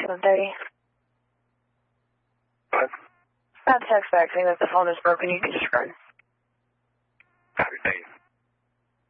7:30. What? Got a text back saying that the phone is broken. You can discard.